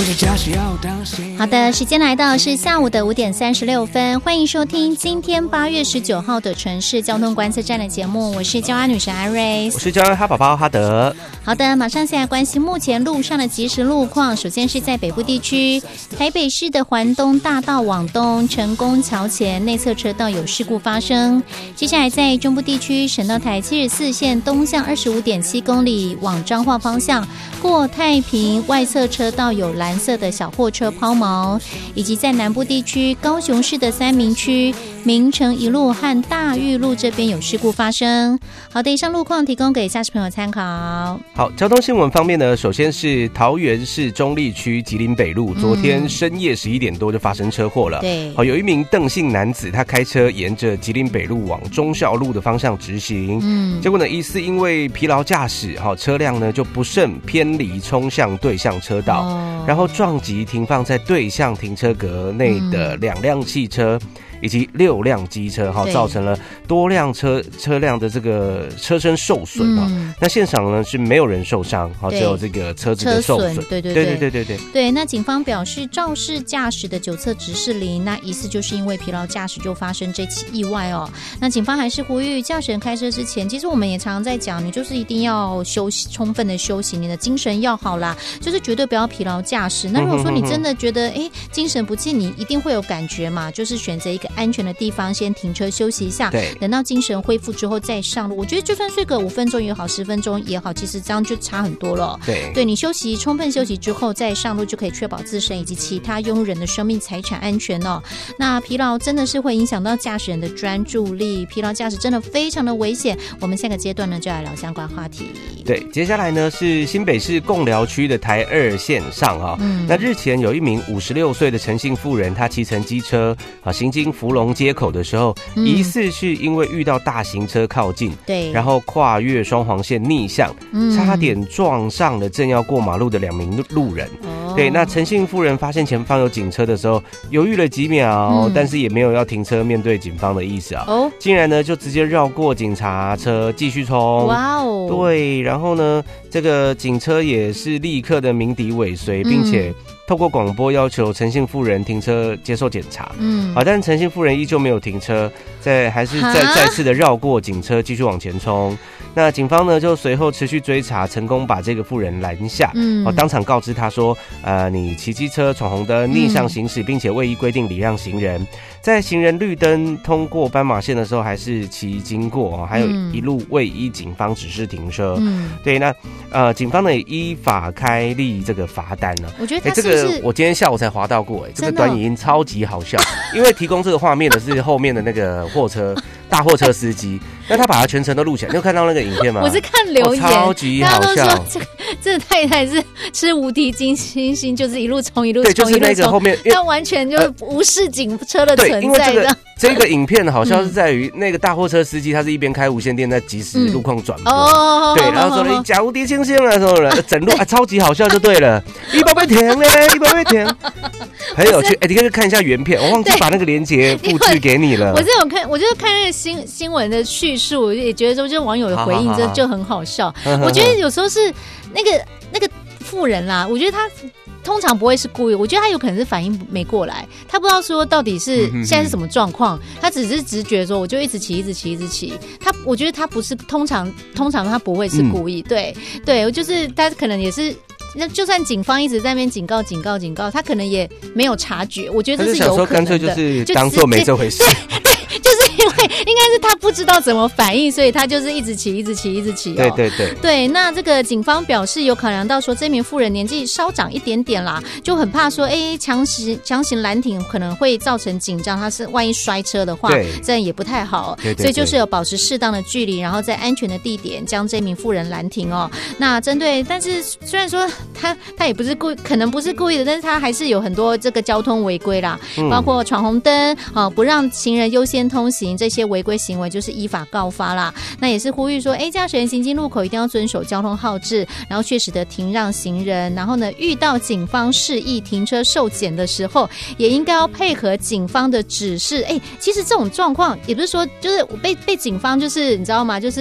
好的，时间来到是下午的5点36分，欢迎收听今天8月19号的城市交通观测站的节目，我是交安女神阿瑞， 我是交安哈宝宝哈德。 好的，马上先来关心目前路上的即时路况。首先是在北部地区，台北市的环东大道往东成功桥前内侧车道有事故发生。接下来在中部地区，省道台74线东向25.7公里往彰化方向过太平外侧车道有蓝色的小货车抛锚，以及在南部地区高雄市的三民区明诚一路和大玉路这边有事故发生。好的，以上路况提供给驾驶朋友参考。 好，交通新闻方面呢，首先是桃园市中坜区吉林北路，昨天深夜11点多就发生车祸了。 对， 好，有一名邓姓男子，他开车沿着吉林北路往忠孝路的方向直行，结果呢，疑似因为疲劳驾驶，车辆呢就不慎偏离冲向对向车道，然后撞击停放在对向停车格内的2辆汽车。以及6辆机车，造成了多辆车辆的这个车身受损。那现场呢是没有人受伤，只有这个车子的受损。 对，那警方表示，肇事驾驶的9侧指示铃，那疑似就是因为疲劳驾驶就发生这起意外哦。那警方还是呼吁驾驶人开车之前，其实我们也常常在讲，你就是一定要休息，充分的休息，你的精神要好啦，就是绝对不要疲劳驾驶。那如果说你真的觉得精神不济，你一定会有感觉嘛，就是选择一个安全的地方先停车休息一下，等到精神恢复之后再上路。我觉得就算睡个5分钟也好，10分钟也好，其实这样就差很多了。对，你充分休息之后再上路，就可以确保自身以及其他拥有人的生命财产安全哦。那疲劳真的是会影响到驾驶人的专注力，疲劳驾驶真的非常的危险。我们下个阶段呢就来聊相关话题。 对，接下来呢是新北市贡寮区的台2线上那日前有一名56岁的陈姓妇人，她骑乘机车行经福隆街口的时候，疑似是因为遇到大型车靠近，对，然后跨越双黄线逆向，差点撞上了正要过马路的2名路人。对，那陈姓妇人发现前方有警车的时候，犹豫了几秒，但是也没有要停车面对警方的意思竟然呢就直接绕过警察车继续冲。哇哦！对，然后呢，这个警车也是立刻的鸣笛尾随，并且透过广播要求陈姓妇人停车接受检查。但是陈姓妇人依旧没有停车，还是再次的绕过警车继续往前冲。那警方呢就随后持续追查，成功把这个妇人拦下，当场告知他说，你骑机车闯红灯逆向行驶，并且未依规定礼让行人，在行人绿灯通过斑马线的时候还是骑经过，还有一路未依警方指示停车。对，那警方呢也依法开立这个罚单呢。 我觉得这个我今天下午才滑到过，这个短影音超级好笑，因为提供这个画面的是后面的那个大货车司机，那他把他全程都录起来，你有看到那个影片吗？ 我是看留言， 超级好笑。 大家都说这个太太是吃无敌金星，就是一路冲一路冲， 对，就是那个后面， 他完全就无视警车的存在。 因为这个影片好像是在于那个大货车司机，他是一边开无线电在即时路况转播，对，然后说你假无敌星啊什么的，整路超级好笑就对了。一包被甜嘞，一包被甜，很有趣。你可以看一下原片，我忘记把那个连结复制给你了。 我就是看那个新闻的叙述，我也觉得说，就是网友的回应，这就很好笑。我觉得有时候是那个妇人啦，我觉得他通常不会是故意，我觉得他有可能是反应没过来，他不知道说到底是现在是什么状况，他只是直觉说我就一直骑，我觉得他不是通常他不会是故意，对，就是他可能也是。那就算警方一直在那边警告，他可能也没有察觉。我觉得这是有可能的。他就想说，干脆就是当作没这回事。对，就是因为应该是他不知道怎么反应，所以他就是一直骑。对，那这个警方表示有考量到说，这名妇人年纪稍长一点点啦，就很怕说，强行拦停可能会造成紧张，他是万一摔车的话，这样也不太好。所以就是有保持适当的距离，然后在安全的地点将这名妇人拦停哦。那但是虽然说他也不是可能不是故意的，但是他还是有很多这个交通违规啦，包括闯红灯不让行人优先通行，这些违规行为就是依法告发啦。那也是呼吁说，驾驶人行经路口一定要遵守交通号志，然后确实的停让行人，然后呢，遇到警方示意停车受检的时候，也应该要配合警方的指示。其实这种状况也不是说就是被警方就是你知道吗？就是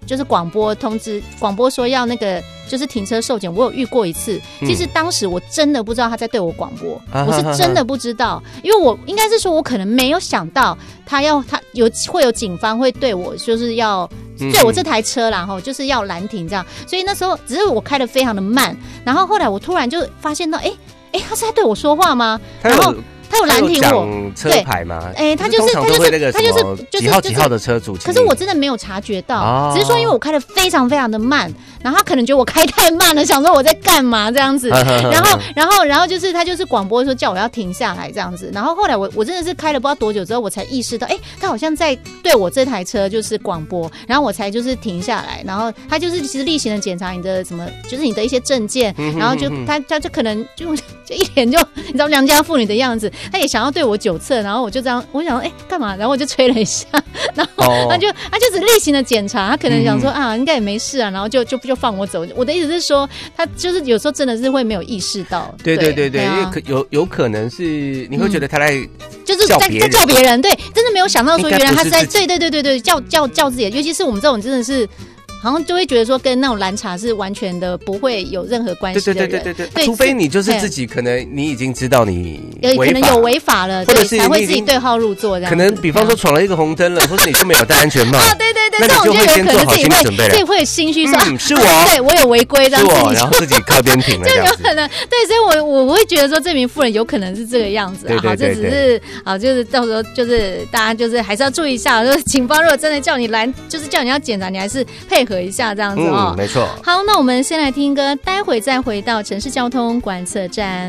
就是广播通知，广播说要那个就是停车受检，我有遇过一次。其实当时我真的不知道他在对我广播，我是真的不知道，因为我应该是说我可能没有想到他会有警方会对我就是要对我这台车啦，就是要拦停这样。所以那时候只是我开得非常的慢，然后后来我突然就发现到，他是在对我说话吗？然后他有拦停我， 车牌吗？ 他就是几号几号的车主， 可是我真的没有察觉到，只是说因为我开得非常非常的慢，然后他可能觉得我开太慢了，想说我在干嘛这样子，然后就是他就是广播说叫我要停下来这样子，然后后来我真的是开了不知道多久之后，我才意识到，他好像在对我这台车就是广播，然后我才就是停下来，然后他就是其实例行的检查你的什么，就是你的一些证件，然后就他就可能就一脸就你知道良家妇女的样子。他也想要对我酒测，然后我就这样，我想说，干嘛？然后我就吹了一下，然后他就只例行的检查，他可能想说应该也没事啊，然后就放我走。我的意思是说，他就是有时候真的是会没有意识到， 对，因为有可能是你会觉得他在就是在叫别人，对，真的没有想到说原来他是在对叫自己，尤其是我们这种真的是。好像就会觉得说跟那种蓝茶是完全的不会有任何关系的人， 对，除非你就是自己可能你已经知道你可能有违法了，或者是才会自己对号入座这样。 可能比方说闯了一个红灯了，或者你就没有戴安全帽， 对， 那你就会先做好心理准备了， 自己会心虚说是我， 对我有违规这样子， 然后自己靠边停了这样子， 就有可能对，所以我会觉得说这名妇人有可能是这个样子，好，这只是就是到时候就是大家就是还是要注意一下，就是警方如果真的叫你拦，就是叫你要检查，你还是配合一下这样子。 没错。 好，那我们先来听歌，待会再回到城市交通观测站。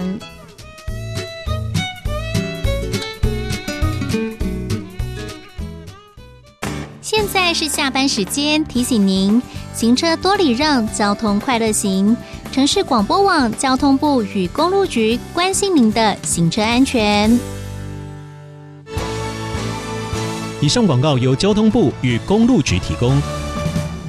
现在是下班时间，提醒您行车多礼让，交通快乐行。城市广播网交通部与公路局关心您的行车安全。 以上广告由交通部与公路局提供。